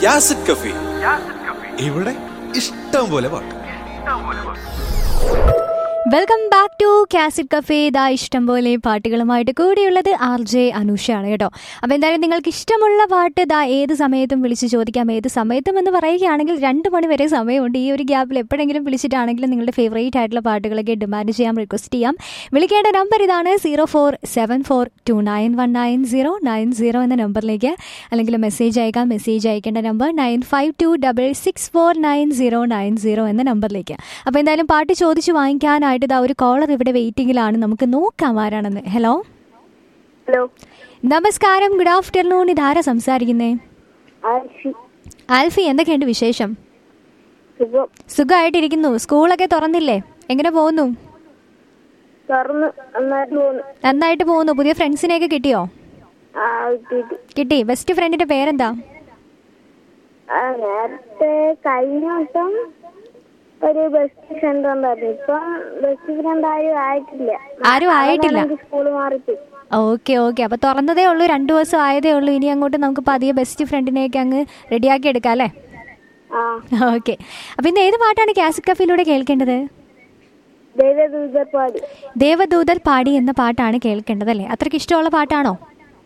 യാസിഡ് കഫി. ഇവിടെ ഇഷ്ടം പോലെ പാട്ട്. Welcome back to കാസിഡ് cafe. ഇതാ ഇഷ്ടം പോലെ പാട്ടുകളുമായിട്ട് കൂടിയുള്ളത് RJ അനൂഷയാണ് കേട്ടോ. അപ്പോൾ എന്തായാലും നിങ്ങൾക്ക് ഇഷ്ടമുള്ള പാട്ട് ഇതാ ഏത് സമയത്തും വിളിച്ച് ചോദിക്കാം. ഏത് സമയത്തും എന്ന് പറയുകയാണെങ്കിൽ 2 മണി വരെ സമയമുണ്ട്. ഈ ഒരു ഗ്യാപ്പിൽ എപ്പോഴെങ്കിലും വിളിച്ചിട്ടാണെങ്കിലും നിങ്ങളുടെ ഫേവറേറ്റ് ആയിട്ടുള്ള പാട്ടുകളൊക്കെ ഡിമാൻഡ് ചെയ്യാം, റിക്വസ്റ്റ് ചെയ്യാം. വിളിക്കേണ്ട നമ്പർ ഇതാണ് 0474291990 എന്ന നമ്പറിലേക്ക്, അല്ലെങ്കിൽ മെസ്സേജ് അയക്കാം. മെസ്സേജ് അയക്കേണ്ട നമ്പർ 9526649090 എന്ന നമ്പറിലേക്ക്. അപ്പോൾ എന്തായാലും പാട്ട് ചോദിച്ച് വാങ്ങിക്കാനായിട്ട് ഇതാ ഒരു കോളർ ഇവിടെ വെയിറ്റിംഗിലാണ്. നമുക്ക് നോക്കാം ആരാണെന്ന്. ഹലോ ഹലോ, നമസ്കാരം, ഗുഡ് ആഫ്റ്റർനൂൺ. ഇതാരാ സംസാരിക്കുന്നേ? ആൽഫി. എന്തൊക്കെയുണ്ട് വിശേഷം? സുഖമായിട്ടിരിക്കുന്നു. സ്കൂളൊക്കെ തുറന്നില്ലേ? എങ്ങനെ പോകുന്നു? നന്നായിട്ട് പോകുന്നു. പുതിയ ഫ്രണ്ട്സിനെയൊക്കെ കിട്ടിയോ? കിട്ടി. ബെസ്റ്റ് ഫ്രണ്ടിന്റെ പേരെന്താ? നേരത്തെ കഴിഞ്ഞ ദിവസം ഒരു ബെസ്റ്റ് ഫ്രണ്ട് ഉണ്ടായിരുന്നു. ഇപ്പം ബെസ്റ്റ് ഫ്രണ്ട് ആരും ആയിട്ടില്ല. സ്കൂള് മാറിപ്പോയി. ഓക്കെ. അപ്പൊ തുറന്നതേ ഉള്ളൂ, 2 ദിവസം ആയതേ ഉള്ളൂ. ഇനി അങ്ങോട്ട് നമുക്ക് പതിയെ ബെസ്റ്റ് ഫ്രണ്ടിനെയൊക്കെ അങ്ങ് റെഡിയാക്കി എടുക്കാം അല്ലേ? ഓക്കെ. അപ്പൊ ഇന്ന് ഏത് പാട്ടാണ് കാസിഡ് കഫേയിലൂടെ കേൾക്കേണ്ടത്? ദേവദൂതർ പാടി എന്ന പാട്ടാണ് കേൾക്കേണ്ടത് അല്ലേ? അത്രയ്ക്ക് ഇഷ്ടമുള്ള പാട്ടാണോ?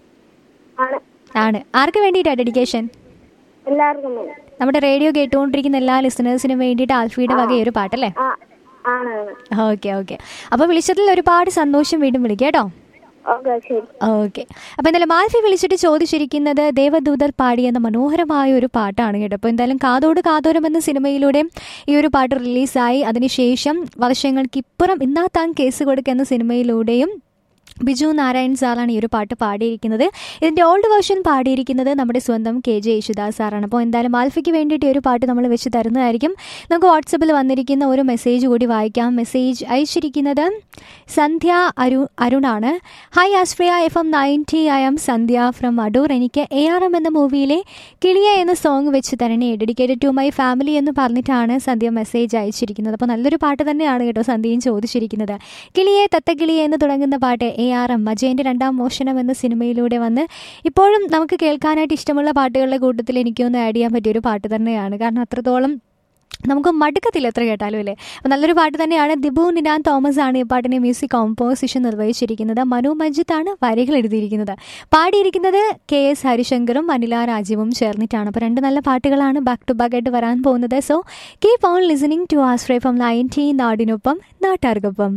ആണ്. ആർക്ക് വേണ്ടിയിട്ടാ ഡെഡിക്കേഷൻ? എല്ലാവർക്കും. നമ്മുടെ റേഡിയോ കേട്ടുകൊണ്ടിരിക്കുന്ന എല്ലാ ലിസണേഴ്സിനും വേണ്ടിയിട്ട് ആൽഫിയുടെ വകയൊരു പാട്ടല്ലേ? ഓക്കെ. അപ്പൊ വിളിച്ചതിൽ ഒരുപാട് സന്തോഷം. വീണ്ടും വിളിക്കാം കേട്ടോ. ഓക്കെ. അപ്പൊ എന്തായാലും ആൽഫി വിളിച്ചിട്ട് ചോദിച്ചിരിക്കുന്നത് ദേവദൂതർ പാടി എന്ന മനോഹരമായ ഒരു പാട്ടാണ് കേട്ടോ. അപ്പോൾ എന്തായാലും കാതോട് കാതോരം എന്ന സിനിമയിലൂടെ ഈ ഒരു പാട്ട് റിലീസായി. അതിനുശേഷം വർഷങ്ങൾക്കിപ്പുറം ഇന്നാ താൻ കേസ് കൊടുക്കുക എന്ന സിനിമയിലൂടെയും ബിജു നാരായൺ സാറാണ് ഈ ഒരു പാട്ട് പാടിയിരിക്കുന്നത്. ഇതിൻ്റെ ഓൾഡ് വേർഷൻ പാടിയിരിക്കുന്നത് നമ്മുടെ സ്വന്തം KJ യേശുദാസ് സാറാണ്. അപ്പോൾ എന്തായാലും ആൽഫയ്ക്ക് വേണ്ടിയിട്ട് ഈ ഒരു പാട്ട് നമ്മൾ വെച്ച് തരുന്നതായിരിക്കും. നമുക്ക് വാട്സപ്പിൽ വന്നിരിക്കുന്ന ഒരു മെസ്സേജ് കൂടി വായിക്കാം. മെസ്സേജ് അയച്ചിരിക്കുന്നത് സന്ധ്യ അരുണാണ്. Hi Austria FM 90, I am Sandhya from Adoor. എനിക്ക് ARM എന്ന മൂവിയിലെ കിളിയ എന്ന സോങ് വെച്ച് തരണേ, ഡെഡിക്കേറ്റഡ് ടു മൈ ഫാമിലി എന്ന് പറഞ്ഞിട്ടാണ് സന്ധ്യ മെസ്സേജ് അയച്ചിരിക്കുന്നത്. അപ്പോൾ നല്ലൊരു പാട്ട് തന്നെയാണ് കേട്ടോ സന്ധ്യയും ചോദിച്ചിരിക്കുന്നത്. കിളിയെ തത്തക്കിളിയെ എന്ന് തുടങ്ങുന്ന പാട്ട് ARM അജയൻ്റെ 2ാം മോഷണം എന്ന സിനിമയിലൂടെ വന്ന് ഇപ്പോഴും നമുക്ക് കേൾക്കാനായിട്ട് ഇഷ്ടമുള്ള പാട്ടുകളുടെ കൂട്ടത്തിൽ എനിക്കൊന്ന് ആഡ് ചെയ്യാൻ പറ്റിയൊരു പാട്ട് തന്നെയാണ്. കാരണം അത്രത്തോളം നമുക്ക് മടുക്കത്തില്ല എത്ര കേട്ടാലും അല്ലേ? അപ്പോൾ നല്ലൊരു പാട്ട് തന്നെയാണ്. ദിബു നിനാൻ തോമസ് ആണ് ഈ പാട്ടിനെ മ്യൂസിക് കോമ്പോസിഷൻ നിർവഹിച്ചിരിക്കുന്നത്. മനു മഞ്ജിത്താണ് വരികൾ എഴുതിയിരിക്കുന്നത്. പാടിയിരിക്കുന്നത് KS ഹരിശങ്കറും അനില രാജീവും ചേർന്നിട്ടാണ്. അപ്പോൾ 2 നല്ല പാട്ടുകളാണ് ബാക്ക് ടു ബാക്ക് ആയിട്ട് വരാൻ പോകുന്നത്. So keep on listening to ആസ്ട്രേ from 90 നാടിനൊപ്പം നാട്ടാർക്കൊപ്പം.